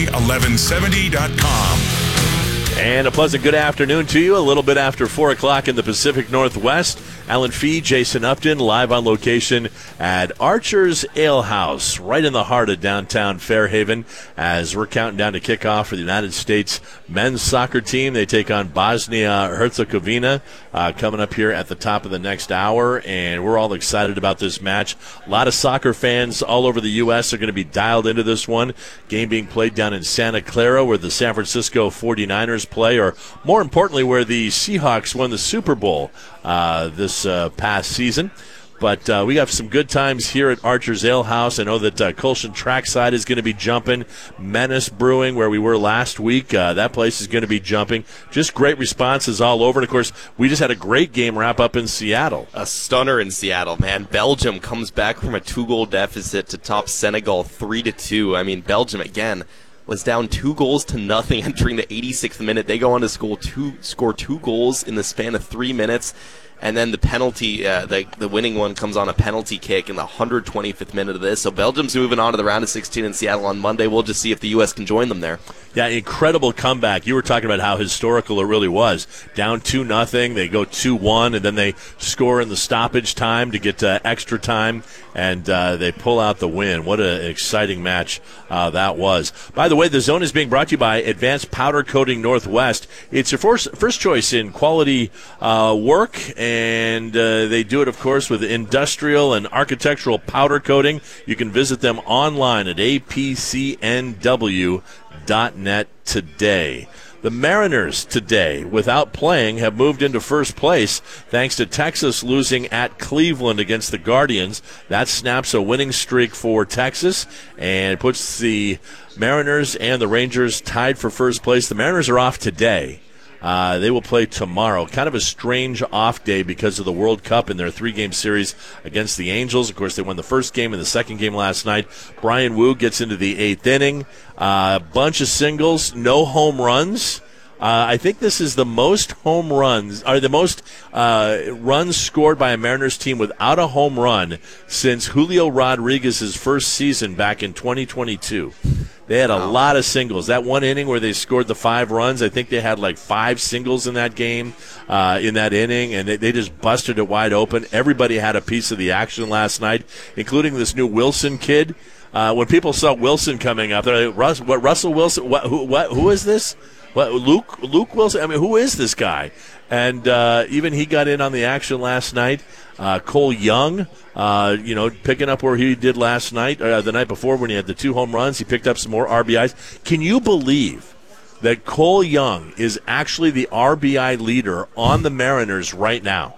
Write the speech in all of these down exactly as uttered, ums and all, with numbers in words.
eleven seventy dot com. And a pleasant good afternoon to you. A little bit after four o'clock in the Pacific Northwest. Alan Fee, Jason Upton, live on location at Archer's Ale House, right in the heart of downtown Fairhaven, as we're counting down to kickoff for the United States men's soccer team. They take on Bosnia-Herzegovina uh, coming up here at the top of the next hour, and we're all excited about this match. A lot of soccer fans all over the U S are going to be dialed into this one. Game being played down in Santa Clara, where the San Francisco forty-niners play, or more importantly, where the Seahawks won the Super Bowl uh, this uh, past season. But uh, we have some good times here at Archer's Ale House. I know that uh, Colson Trackside is going to be jumping. Menace Brewing, where we were last week, uh, that place is going to be jumping. Just great responses all over. And, of course, we just had a great game wrap up in Seattle. A stunner in Seattle, man. Belgium comes back from a two-goal deficit to top Senegal three to two. I mean, Belgium, again, was down two goals to nothing entering the eighty-sixth minute. They go on to score two, score two goals in the span of three minutes. And then the penalty, uh, the, the winning one comes on a penalty kick in the one hundred twenty-fifth minute of this. So Belgium's moving on to the round of sixteen in Seattle on Monday. We'll just see if the U S can join them there. Yeah, incredible comeback. You were talking about how historical it really was. Down two nothing, they go two one, and then they score in the stoppage time to get uh, extra time, and uh, they pull out the win. What an exciting match uh, that was. By the way, the Zone is being brought to you by Advanced Powder Coating Northwest. It's your first, first choice in quality uh, work, and uh, they do it, of course, with industrial and architectural powder coating. You can visit them online at A P C N W dot net today. The Mariners today, without playing, have moved into first place thanks to Texas losing at Cleveland against the Guardians. That snaps a winning streak for Texas and puts the Mariners and the Rangers tied for first place. The Mariners are off today. Uh, they will play tomorrow. Kind of a strange off day because of the World Cup in their three-game series against the Angels. Of course, they won the first game and the second game last night. Brian Wu gets into the eighth inning. A uh, bunch of singles, no home runs. Uh, I think this is the most home runs, or the most uh, runs scored by a Mariners team without a home run since Julio Rodriguez's first season back in twenty twenty-two. They had a wow. lot of singles. That one inning where they scored the five runs, I think they had like five singles in that game, uh, in that inning, and they, they just busted it wide open. Everybody had a piece of the action last night, including this new Wilson kid. Uh, when people saw Wilson coming up, they're like, Russ, what, Russell Wilson? What, who, what, who is this? What, Luke Luke Wilson? I mean, who is this guy? And uh, even he got in on the action last night. Uh, Cole Young, uh, you know, picking up where he did last night, uh, the night before when he had the two home runs. He picked up some more R B Is. Can you believe that Cole Young is actually the R B I leader on the Mariners right now?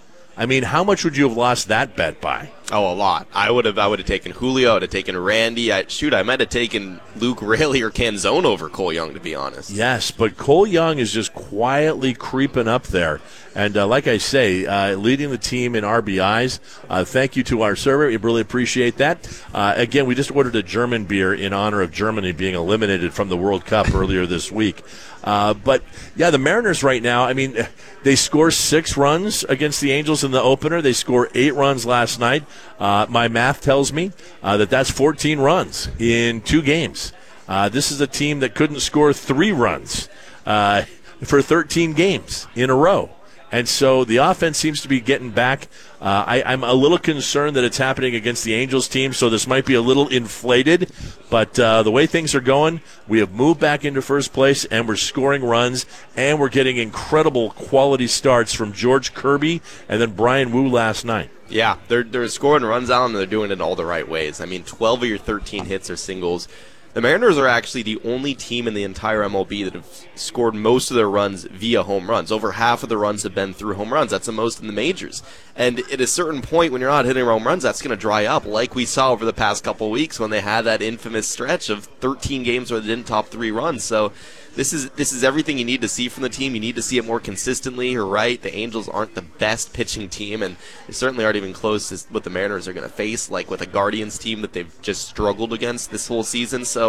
I mean, how much would you have lost that bet by? Oh, a lot. I would have I would have taken Julio. I would have taken Randy. I, shoot, I might have taken Luke Raley or Canzone over Cole Young, to be honest. Yes, but Cole Young is just quietly creeping up there. And uh, like I say, uh, leading the team in R B Is. Uh, thank you to our server. We really appreciate that. Uh, again, we just ordered a German beer in honor of Germany being eliminated from the World Cup earlier this week. Uh, but, yeah, the Mariners right now, I mean, they score six runs against the Angels in the opener. They score eight runs last night. Uh, my math tells me uh, that that's fourteen runs in two games. Uh, this is a team that couldn't score three runs uh, for thirteen games in a row. And so the offense seems to be getting back. Uh, I, I'm a little concerned that it's happening against the Angels team, so this might be a little inflated. But uh, the way things are going, we have moved back into first place, and we're scoring runs, and we're getting incredible quality starts from George Kirby and then Brian Wu last night. Yeah, they're they're scoring runs out, and they're doing it in all the right ways. I mean, twelve of your thirteen hits are singles. The Mariners are actually the only team in the entire M L B that have scored most of their runs via home runs. Over half of the runs have been through home runs. That's the most in the majors. And at a certain point, when you're not hitting home runs, that's going to dry up, like we saw over the past couple of weeks when they had that infamous stretch of thirteen games where they didn't top three runs. So this is this is everything you need to see from the team. You need to see it more consistently. You're right. The Angels aren't the best pitching team, and they certainly aren't even close to what the Mariners are going to face, like with a Guardians team that they've just struggled against this whole season. So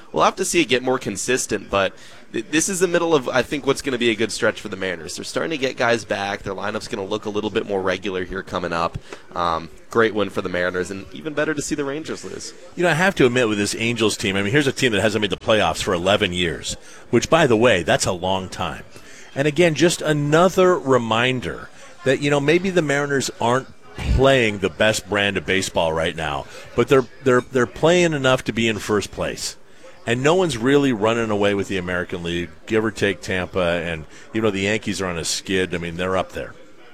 we'll have to see it get more consistent, but th- this is the middle of, I think, what's going to be a good stretch for the Mariners. They're starting to get guys back. Their lineup's going to look a little bit more regular here coming up. Um, great win for the Mariners, and even better to see the Rangers lose. You know, I have to admit with this Angels team, I mean, here's a team that hasn't made the playoffs for eleven years, which, by the way, that's a long time. And again, just another reminder that, you know, maybe the Mariners aren't playing the best brand of baseball right now, but they're they're they're playing enough to be in first place. And no one's really running away with the American League, give or take Tampa, and you know the Yankees are on a skid. I mean, they're up there.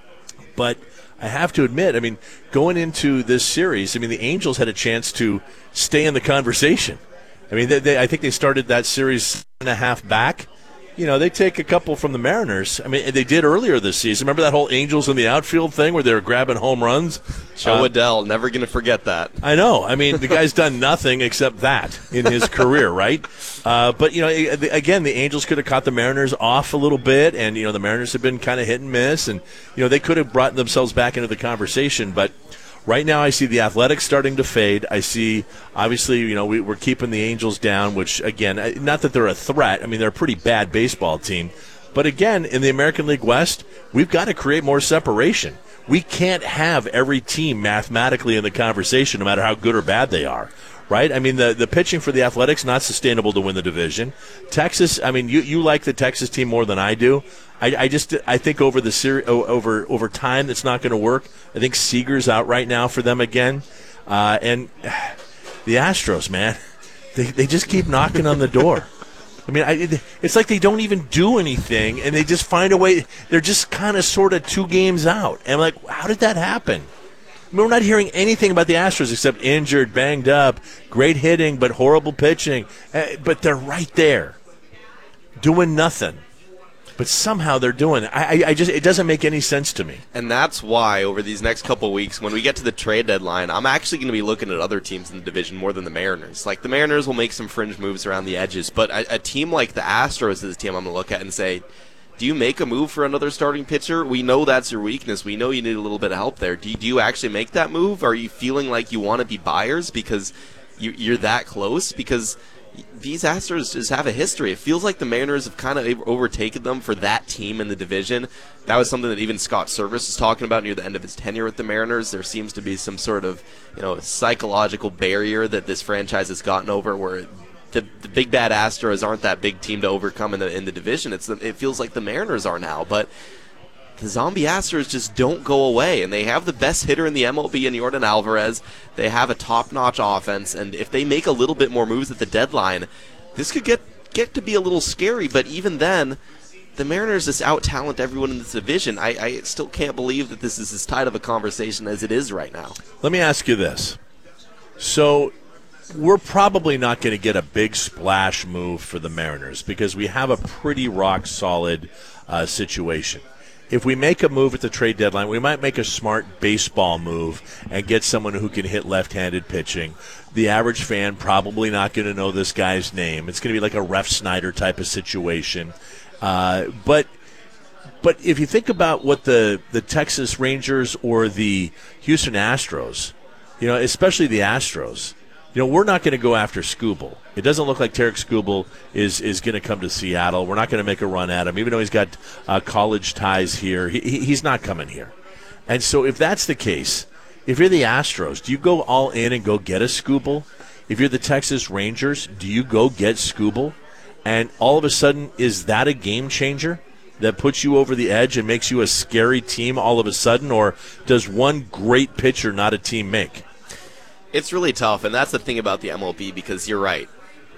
But I have to admit, I mean, going into this series, I mean, the Angels had a chance to stay in the conversation. I mean, they, they, I think they started that series and a half back. You know, they take a couple from the Mariners. I mean, they did earlier this season. Remember that whole Angels in the outfield thing where they were grabbing home runs? Joe uh, Adell, never going to forget that. I know. I mean, the guy's done nothing except that in his career, right? Uh, but, you know, again, the Angels could have caught the Mariners off a little bit, and, you know, the Mariners have been kind of hit and miss, and, you know, they could have brought themselves back into the conversation, but right now I see the Athletics starting to fade. I see, obviously, you know, we, we're keeping the Angels down, which, again, not that they're a threat. I mean, they're a pretty bad baseball team. But, again, in the American League West, we've got to create more separation. We can't have every team mathematically in the conversation, no matter how good or bad they are. Right? I mean, the, the pitching for the Athletics, not sustainable to win the division. Texas, I mean, you, you like the Texas team more than I do. I, I just I think over the seri- over over time that's not going to work. I think Seager's out right now for them again. Uh, and the Astros, man, they, they just keep knocking on the door. I mean, I, it's like they don't even do anything, and they just find a way. They're just kind of sort of two games out. And I'm like, how did that happen? I mean, we're not hearing anything about the Astros except injured, banged up, great hitting, but horrible pitching. Uh, but they're right there, doing nothing. But somehow they're doing it. I, I just it doesn't make any sense to me. And that's why over these next couple of weeks, when we get to the trade deadline, I'm actually going to be looking at other teams in the division more than the Mariners. Like, the Mariners will make some fringe moves around the edges, but a, a team like the Astros is a team I'm going to look at and say, do you make a move for another starting pitcher? We know that's your weakness. We know you need a little bit of help there. Do you, do you actually make that move? Are you feeling like you want to be buyers because you, you're that close? Because these Astros just have a history. It feels like the Mariners have kind of overtaken them for that team in the division. That was something that even Scott Service was talking about near the end of his tenure with the Mariners. There seems to be some sort of, you know, psychological barrier that this franchise has gotten over where the, the big bad Astros aren't that big team to overcome in the in the division. It's the, it feels like the Mariners are now, but the zombie Astros just don't go away, and they have the best hitter in the M L B in Yordan Alvarez. They have a top-notch offense, and if they make a little bit more moves at the deadline, this could get get to be a little scary. But even then, the Mariners just out-talent everyone in this division. I, I still can't believe that this is as tight of a conversation as it is right now. Let me ask you this. So we're probably not going to get a big splash move for the Mariners because we have a pretty rock-solid uh, situation. If we make a move at the trade deadline, we might make a smart baseball move and get someone who can hit left-handed pitching. The average fan probably not going to know this guy's name. It's going to be like a Ref Snyder type of situation. Uh, but but if you think about what the, the Texas Rangers or the Houston Astros, you know, especially the Astros, you know, we're not going to go after Skubal. It doesn't look like Tarek Skubal is, is going to come to Seattle. We're not going to make a run at him. Even though he's got uh, college ties here, he, he's not coming here. And so if that's the case, if you're the Astros, do you go all in and go get a Skubal? If you're the Texas Rangers, do you go get Skubal? And all of a sudden, is that a game changer that puts you over the edge and makes you a scary team all of a sudden? Or does one great pitcher not a team make? It's really tough, and that's the thing about the M L B, because you're right.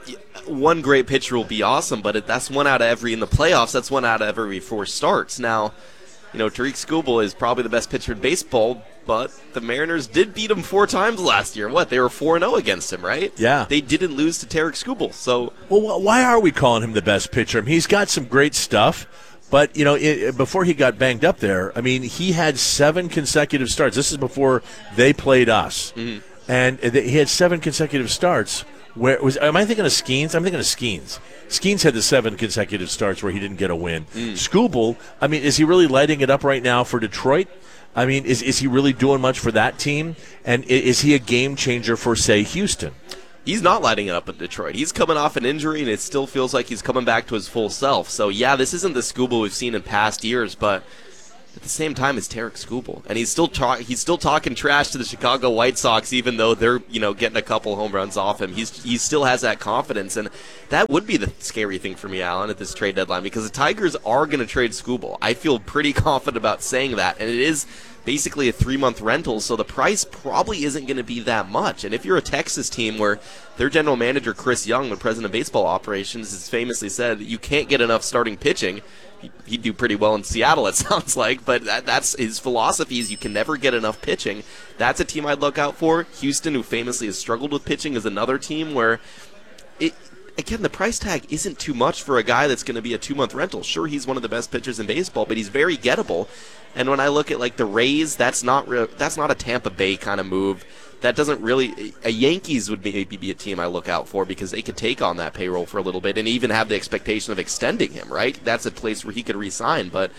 One great pitcher will be awesome, but that's one out of every, in the playoffs, that's one out of every four starts. Now, you know, Tariq Skubal is probably the best pitcher in baseball, but the Mariners did beat him four times last year. What, they were four and oh against him, right? Yeah. They didn't lose to Tariq Skubal, so... Well, why are we calling him the best pitcher? I mean, he's got some great stuff. But, you know, it, before he got banged up there, I mean, he had seven consecutive starts. This is before they played us. Mm-hmm. And he had seven consecutive starts. Where was? Am I thinking of Skeens? I'm thinking of Skeens. Skeens had the seven consecutive starts where he didn't get a win. Mm. Skubal, I mean, is he really lighting it up right now for Detroit? I mean, is is he really doing much for that team? And is he a game changer for, say, Houston? he's not lighting it up in Detroit. He's coming off an injury, and it still feels like he's coming back to his full self. So, yeah, this isn't the Skubal we've seen in past years, but at the same time, it's Tarik Skubal. And he's still talk, he's still talking trash to the Chicago White Sox, even though they're, you know, getting a couple home runs off him. He's He still has that confidence, and that would be the scary thing for me, Alan, at this trade deadline, because the Tigers are going to trade Skubal. I feel pretty confident about saying that, and it is basically a three-month rental, so the price probably isn't going to be that much. And if you're a Texas team where their general manager, Chris Young, the president of baseball operations, has famously said that you can't get enough starting pitching, he'd do pretty well in Seattle, it sounds like, but that, that's his philosophy is you can never get enough pitching. That's a team I'd look out for. Houston, who famously has struggled with pitching, is another team where, it, again, the price tag isn't too much for a guy that's going to be a two-month rental. Sure, he's one of the best pitchers in baseball, but he's very gettable. And when I look at like the Rays, that's not re- that's not a Tampa Bay kind of move. That doesn't really – a Yankees would maybe be a team I look out for because they could take on that payroll for a little bit and even have the expectation of extending him, right? That's a place where he could re-sign. But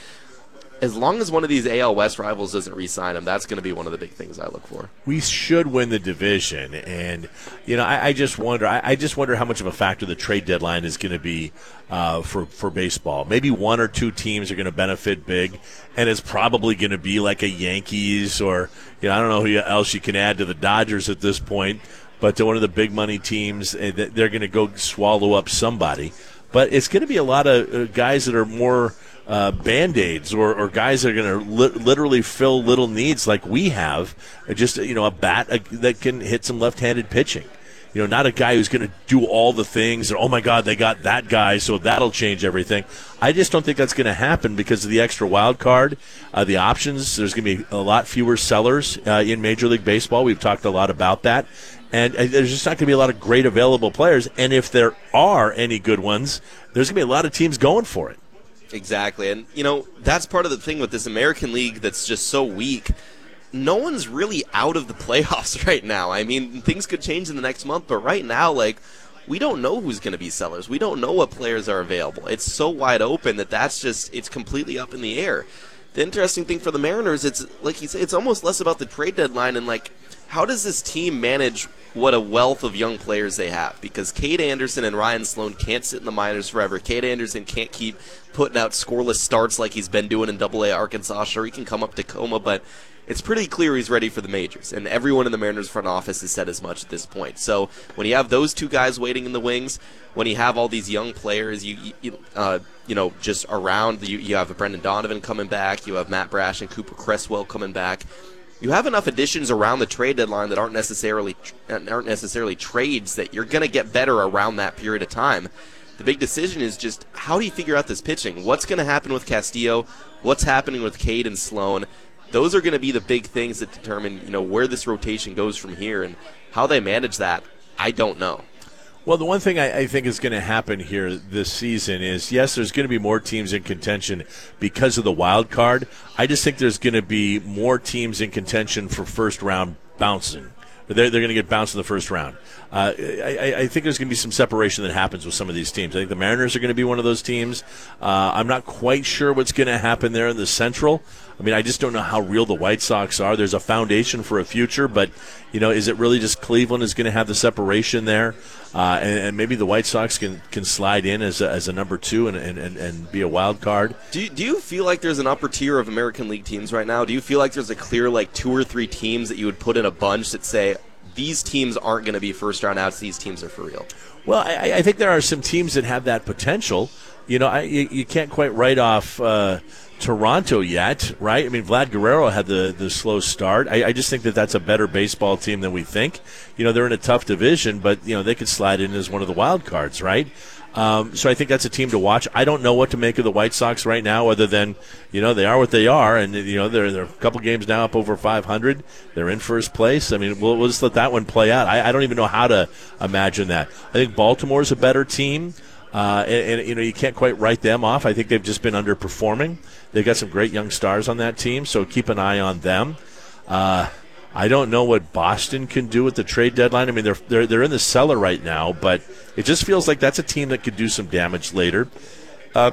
as long as one of these A L West rivals doesn't re-sign him, that's going to be one of the big things I look for. We should win the division. And, you know, I, I just wonder I, I just wonder how much of a factor the trade deadline is going to be uh, for, for baseball. Maybe one or two teams are going to benefit big, and it's probably going to be like a Yankees or, you know, I don't know who else you can add to the Dodgers at this point, but to one of the big money teams, they're going to go swallow up somebody. But it's going to be a lot of guys that are more uh, Band-Aids or, or guys that are going to li- literally fill little needs like we have, just, you know, a bat a, that can hit some left-handed pitching. You know, not a guy who's going to do all the things. Or, oh, my God, they got that guy, so that'll change everything. I just don't think that's going to happen because of the extra wild card, uh, the options. There's going to be a lot fewer sellers uh, in Major League Baseball. We've talked a lot about that. And uh, there's just not going to be a lot of great available players. And if there are any good ones, there's going to be a lot of teams going for it. Exactly. And, you know, that's part of the thing with this American League that's just so weak. No one's really out of the playoffs right now. I mean, things could change in the next month, but right now, like, we don't know who's going to be sellers. We don't know what players are available. It's so wide open that that's just, it's completely up in the air. The interesting thing for the Mariners, it's, like you say, it's almost less about the trade deadline and, like, how does this team manage what a wealth of young players they have? Because Cade Anderson and Ryan Sloan can't sit in the minors forever. Cade Anderson can't keep putting out scoreless starts like he's been doing in Double A Arkansas. Sure, he can come up Tacoma, but it's pretty clear he's ready for the majors, and everyone in the Mariners front office has said as much at this point. So when you have those two guys waiting in the wings, when you have all these young players, you you, uh, you know, just around, you, you have Brendan Donovan coming back, you have Matt Brash and Cooper Cresswell coming back. You have enough additions around the trade deadline that aren't necessarily aren't necessarily trades that you're going to get better around that period of time. The big decision is just how do you figure out this pitching? What's going to happen with Castillo? What's happening with Cade and Sloan? Those are going to be the big things that determine, you know, where this rotation goes from here, and how they manage that, I don't know. Well, the one thing I, I think is going to happen here this season is, yes, there's going to be more teams in contention because of the wild card. I just think there's going to be more teams in contention for first round bouncing. They're, they're going to get bounced in the first round. Uh, I, I think there's going to be some separation that happens with some of these teams. I think the Mariners are going to be one of those teams. Uh, I'm not quite sure what's going to happen there in the Central. I mean, I just don't know how real the White Sox are. There's a foundation for a future, but, you know, is it really just Cleveland is going to have the separation there? Uh, and, and maybe the White Sox can, can slide in as a, as a number two and, and, and be a wild card. Do you, do you feel like there's an upper tier of American League teams right now? Do you feel like there's a clear, like, two or three teams that you would put in a bunch that say, these teams aren't going to be first-round outs, these teams are for real? Well, I, I think there are some teams that have that potential. You know, I, you, you can't quite write off uh, Toronto yet, right? I mean, Vlad Guerrero had the, the slow start. I, I just think that that's a better baseball team than we think. You know, they're in a tough division, but, you know, they could slide in as one of the wild cards, right? Um, so I think that's a team to watch. I don't know what to make of the White Sox right now other than, you know, they are what they are, and, you know, they're, they're a couple games now up over five hundred. They're in first place. I mean, we'll, we'll just let that one play out. I, I don't even know how to imagine that. I think Baltimore's a better team. Uh, and, and, you know, you can't quite write them off. I think they've just been underperforming. They've got some great young stars on that team, so keep an eye on them. Uh, I don't know what Boston can do at the trade deadline. I mean, they're, they're they're in the cellar right now, but it just feels like that's a team that could do some damage later. Uh,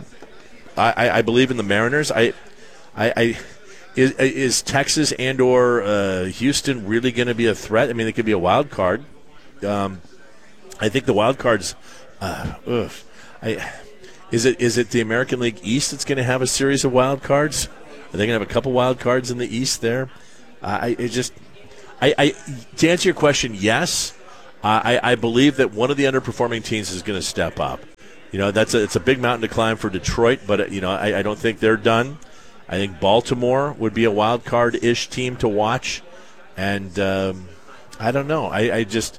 I, I believe in the Mariners. I, I, I is, is Texas and or uh, Houston really going to be a threat? I mean, they could be a wild card. Um, I think the wild cards. Uh, ugh, I, is it is it the American League East that's going to have a series of wild cards? Are they going to have a couple wild cards in the East there? Uh, I it just, I, I to answer your question, yes. Uh, I, I believe that one of the underperforming teams is going to step up. You know, that's a, it's a big mountain to climb for Detroit, but you know, I, I don't think they're done. I think Baltimore would be a wild card-ish team to watch, and um, I don't know. I, I just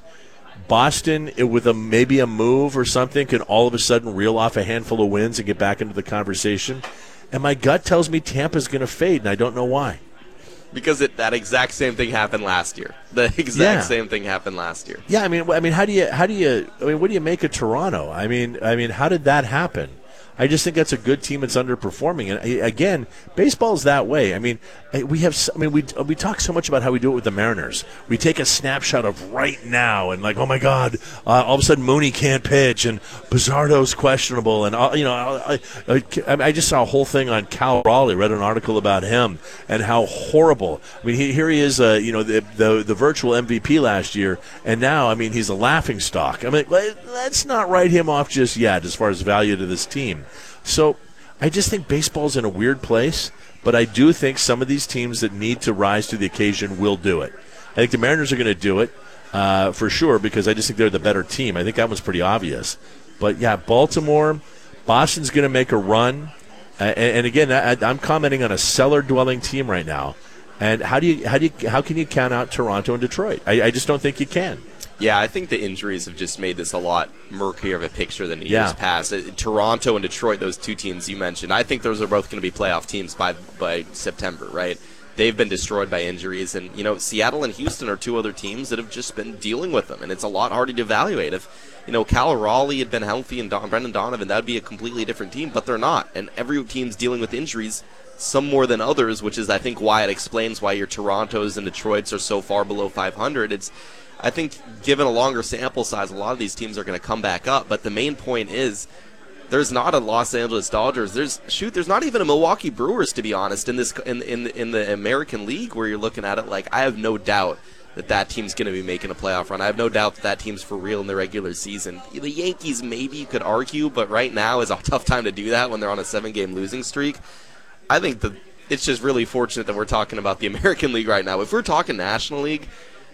Boston it, with a maybe a move or something can all of a sudden reel off a handful of wins and get back into the conversation. And my gut tells me Tampa's going to fade, and I don't know why. Because it, that exact same thing happened last year. The exact yeah. same thing happened last year. Yeah, I mean, I mean, how do you, how do you, I mean, what do you make of Toronto? I mean, I mean, how did that happen? I just think that's a good team that's underperforming. And again, baseball's that way. I mean, we have. I mean, we we talk so much about how we do it with the Mariners. We take a snapshot of right now, and like, oh my God, uh, all of a sudden Mooney can't pitch, and Bizardo's questionable, and uh, you know, I, I, I just saw a whole thing on Cal Raleigh. Read an article about him and how horrible. I mean, he, here he is, uh, you know, the, the the virtual M V P last year, and now, I mean, he's a laughing stock. I mean, let's not write him off just yet as far as value to this team. So I just think baseball's in a weird place, but I do think some of these teams that need to rise to the occasion will do it. I think the Mariners are going to do it uh, for sure because I just think they're the better team. I think that one's pretty obvious. But, yeah, Baltimore, Boston's going to make a run. Uh, and, and, again, I, I'm commenting on a cellar-dwelling team right now. And how do you how do you how can you count out Toronto and Detroit? I, I just don't think you can. Yeah, I think the injuries have just made this a lot murkier of a picture than in yeah. years past. Uh, Toronto and Detroit, those two teams you mentioned, I think those are both going to be playoff teams by by September, right? They've been destroyed by injuries, and you know Seattle and Houston are two other teams that have just been dealing with them, and it's a lot harder to evaluate. If you know Cal Raleigh had been healthy and Don, Brendan Donovan, that would be a completely different team, but they're not, and every team's dealing with injuries. Some more than others, which is I think why it explains why your Torontos and Detroits are so far below five hundred. It's I think given a longer sample size, a lot of these teams are going to come back up. But the main point is there's not a Los Angeles Dodgers. There's shoot, there's not even a Milwaukee Brewers, to be honest, in this in in in the American League where you're looking at it like I have no doubt that that team's going to be making a playoff run. I have no doubt that that team's for real in the regular season. The Yankees maybe you could argue, but right now is a tough time to do that when they're on a seven-game losing streak. I think that it's just really fortunate that we're talking about the American League right now. If we're talking National League,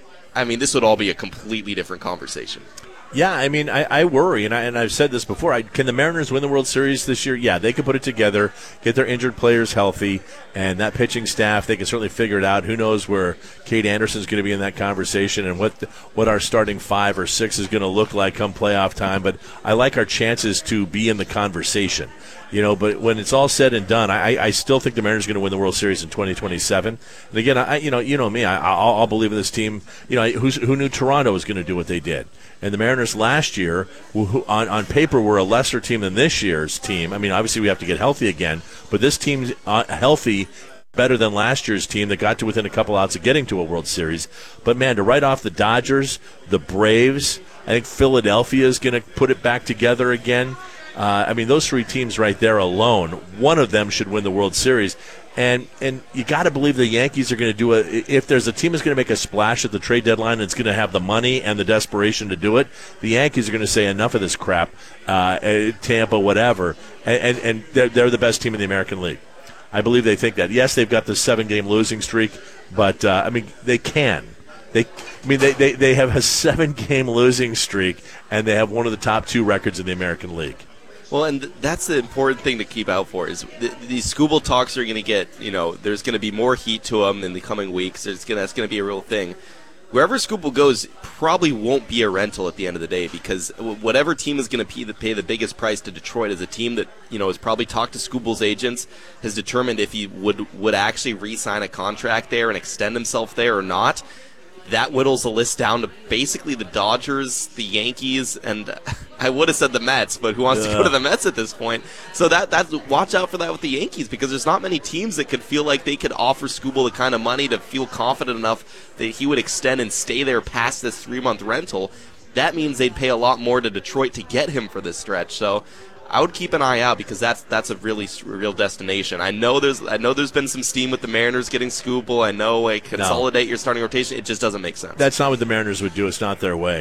I mean, this would all be a completely different conversation. Yeah, I mean, I, I worry, and, I, and I've said this before. I, can the Mariners win the World Series this year? Yeah, they could put it together, get their injured players healthy, and that pitching staff, they can certainly figure it out. Who knows where Kate Anderson's going to be in that conversation and what the, what our starting five or six is going to look like come playoff time. But I like our chances to be in the conversation. You know, but when it's all said and done, I, I still think the Mariners are going to win the World Series in twenty twenty-seven. And again, I, you know, you know me, I, I'll, I'll believe in this team. You know, who's, who knew Toronto was going to do what they did? And the Mariners last year, who, who on, on paper were a lesser team than this year's team. I mean, obviously we have to get healthy again, but this team's uh, healthy better than last year's team that got to within a couple outs of getting to a World Series. But, man, to write off the Dodgers, the Braves, I think Philadelphia is going to put it back together again. Uh, I mean, those three teams right there alone, one of them should win the World Series. And and you got to believe the Yankees are going to do it. If there's a team that's going to make a splash at the trade deadline and it's going to have the money and the desperation to do it, the Yankees are going to say enough of this crap, uh, Tampa, whatever, and, and, and they're, they're the best team in the American League. I believe they think that. Yes, they've got the seven-game losing streak, but, uh, I mean, they can. They, I mean, they, they, they have a seven-game losing streak, and they have one of the top two records in the American League. Well, and that's the important thing to keep out for is th- these Skubal talks are going to get, you know, there's going to be more heat to them in the coming weeks. There's gonna, that's going to be a real thing. Wherever Skubal goes probably won't be a rental at the end of the day because whatever team is going to pay the, pay the biggest price to Detroit is a team that, you know, has probably talked to Skubal's agents, has determined if he would, would actually re-sign a contract there and extend himself there or not. That whittles the list down to basically the Dodgers, the Yankees, and I would have said the Mets, but who wants yeah. to go to the Mets at this point? So that that watch out for that with the Yankees because there's not many teams that could feel like they could offer Skubal the kind of money to feel confident enough that he would extend and stay there past this three-month rental. That means they'd pay a lot more to Detroit to get him for this stretch. So I would keep an eye out because that's that's a really real destination. I know there's I know there's been some steam with the Mariners getting Skubal. I know like consolidate no. your starting rotation. It just doesn't make sense. That's not what the Mariners would do. It's not their way.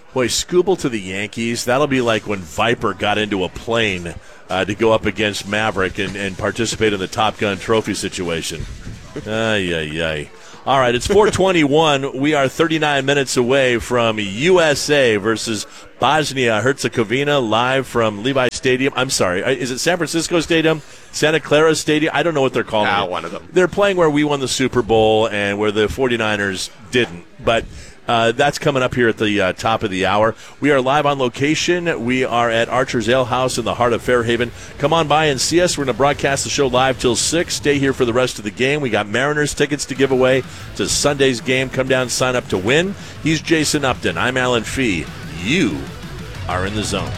Boy, Skubal to the Yankees, that'll be like when Viper got into a plane uh, to go up against Maverick and, and participate in the Top Gun trophy situation. Ay, ay, ay. All right, it's four twenty-one. We are thirty-nine minutes away from U S A versus Bosnia-Herzegovina, live from Levi Stadium. I'm sorry, is it San Francisco Stadium? Santa Clara Stadium? I don't know what they're calling ah, it. one of them. They're playing where we won the Super Bowl and where the 49ers didn't. But uh, that's coming up here at the uh, top of the hour. We are live on location. We are at Archer's Ale House in the heart of Fairhaven. Come on by and see us. We're going to broadcast the show live till six. Stay here for the rest of the game. We got Mariners tickets to give away to Sunday's game. Come down and sign up to win. He's Jason Upton. I'm Alan Fee. You are in the zone.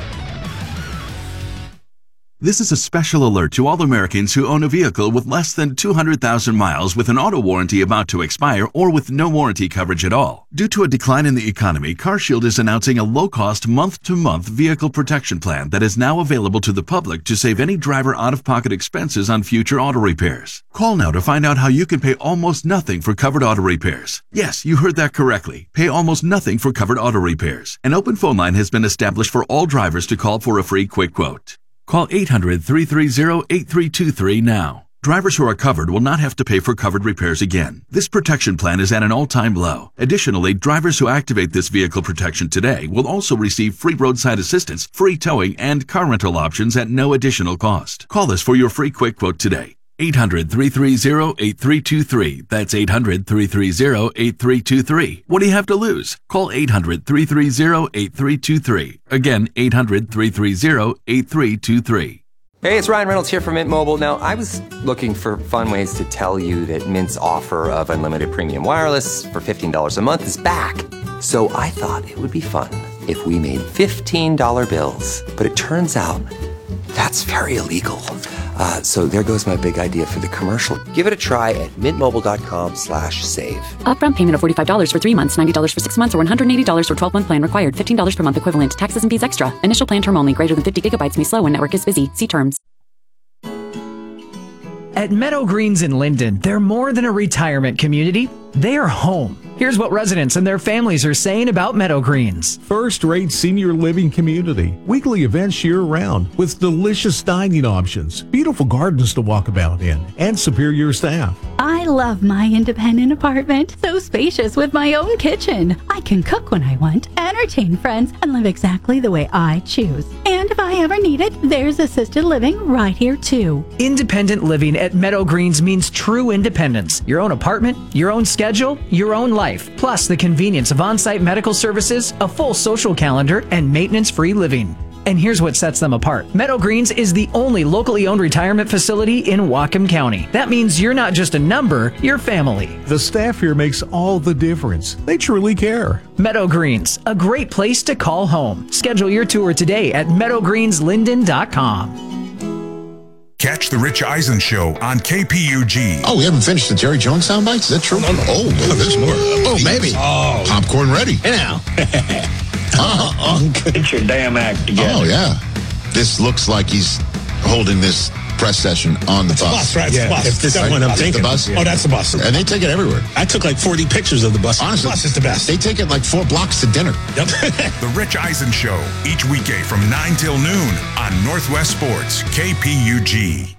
This is a special alert to all Americans who own a vehicle with less than two hundred thousand miles with an auto warranty about to expire or with no warranty coverage at all. Due to a decline in the economy, CarShield is announcing a low-cost month-to-month vehicle protection plan that is now available to the public to save any driver out-of-pocket expenses on future auto repairs. Call now to find out how you can pay almost nothing for covered auto repairs. Yes, you heard that correctly. Pay almost nothing for covered auto repairs. An open phone line has been established for all drivers to call for a free quick quote. Call eight hundred, three three zero, eight three two three now. Drivers who are covered will not have to pay for covered repairs again. This protection plan is at an all-time low. Additionally, drivers who activate this vehicle protection today will also receive free roadside assistance, free towing, and car rental options at no additional cost. Call us for your free quick quote today. eight hundred, three three zero, eight three two three. That's eight hundred, three three zero, eight three two three. What do you have to lose? Call eight hundred, three three zero, eight three two three. Again, eight hundred, three three zero, eight three two three. Hey, it's Ryan Reynolds here from Mint Mobile. Now, I was looking for fun ways to tell you that Mint's offer of unlimited premium wireless for fifteen dollars a month is back. So I thought it would be fun if we made fifteen dollar bills. But it turns out that's very illegal. Uh, so there goes my big idea for the commercial. Give it a try at mintmobile.com slash save. Upfront payment of forty-five dollars for three months, ninety dollars for six months, or one hundred eighty dollars for twelve-month plan required. fifteen dollars per month equivalent. Taxes and fees extra. Initial plan term only. Greater than fifty gigabytes may slow when network is busy. See terms. At Meadow Greens in Linden, they're more than a retirement community. They are home. Here's what residents and their families are saying about Meadow Greens. First-rate senior living community. Weekly events year-round with delicious dining options, beautiful gardens to walk about in, and superior staff. I love my independent apartment. So spacious with my own kitchen. I can cook when I want, entertain friends, and live exactly the way I choose. And if I ever need it, there's assisted living right here too. Independent living at Meadow Greens means true independence. Your own apartment, your own schedule, your own life. Plus the convenience of on-site medical services, a full social calendar, and maintenance-free living. And here's what sets them apart. Meadow Greens is the only locally owned retirement facility in Whatcom County. That means you're not just a number, you're family. The staff here makes all the difference. They truly care. Meadow Greens, a great place to call home. Schedule your tour today at meadow greens linden dot com. Catch the Rich Eisen Show on K P U G. Oh, we haven't finished the Jerry Jones sound bites? Is that true? No, no. Oh, no, there's more. Oh, maybe. Oh. Popcorn ready. Hey, now. uh, Get your damn act together. Oh, yeah. This looks like he's holding this press session on the it's bus. bus, right? Yeah. It's the bus. If this that right, one I'm thinking. The bus? Oh, that's the bus. And they take it everywhere. I took like forty pictures of the bus. Honestly, the bus is the best. They take it like four blocks to dinner. Yep. The Rich Eisen Show, each weekday from nine till noon on Northwest Sports, K P U G.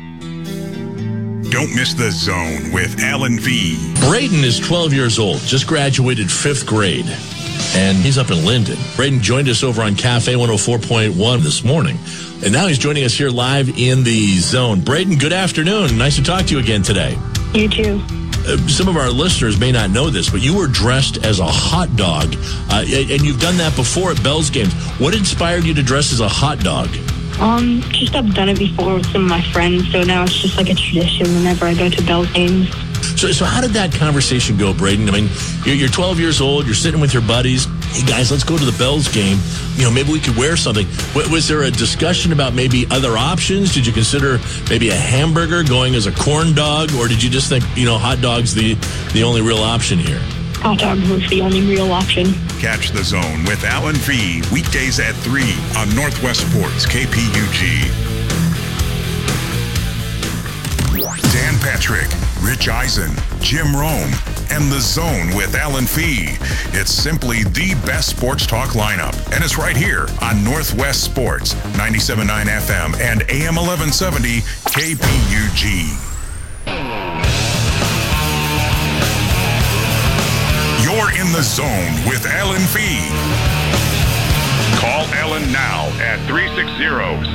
Don't miss The Zone with Alan V. Braden is twelve years old, just graduated fifth grade, and he's up in Linden. Braden joined us over on Cafe one oh four point one this morning, and now he's joining us here live in The Zone. Braden, good afternoon. Nice to talk to you again today. You too. Uh, some of our listeners may not know this, but you were dressed as a hot dog, uh, and you've done that before at Bell's games. What inspired you to dress as a hot dog? Um, just I've done it before with some of my friends, so now it's just like a tradition whenever I go to Bell's games. So, so how did that conversation go, Braden? I mean, you're, you're twelve years old, you're sitting with your buddies. Hey, guys, let's go to the Bell's game. You know, maybe we could wear something. W- was there a discussion about maybe other options? Did you consider maybe a hamburger going as a corn dog? Or did you just think, you know, hot dog's the, the only real option here? Hot dog was the only real option. Catch The Zone with Alan V. weekdays at three on Northwest Sports, K P U G. Dan Patrick, Rich Eisen, Jim Rome, and The Zone with Alan Fee. It's simply the best sports talk lineup, and it's right here on Northwest Sports, ninety-seven point nine F M and A M eleven seventy K P U G. You're in The Zone with Alan Fee. Call Alan now at three six zero,